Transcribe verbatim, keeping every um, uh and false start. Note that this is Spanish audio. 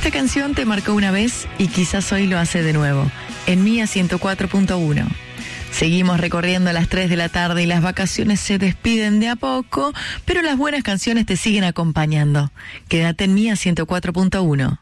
Esta canción te marcó una vez y quizás hoy lo hace de nuevo. En Mía ciento cuatro punto uno. Seguimos recorriendo a las tres de la tarde y las vacaciones se despiden de a poco, pero las buenas canciones te siguen acompañando. Quédate en Mía ciento cuatro punto uno.